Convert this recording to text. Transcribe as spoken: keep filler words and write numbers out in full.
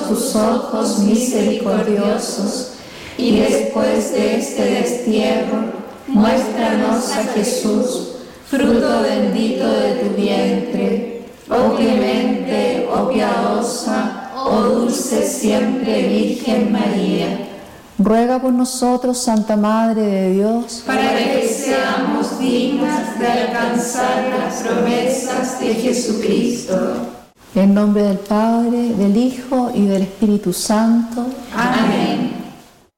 tus ojos misericordiosos, y después de este destierro, muéstranos a Jesús, fruto bendito de tu vientre. Oh clemente, oh piadosa, oh dulce siempre Virgen María. Ruega por nosotros, Santa Madre de Dios, para que seamos dignas de alcanzar las promesas de Jesucristo. En nombre del Padre, del Hijo y del Espíritu Santo. Amén.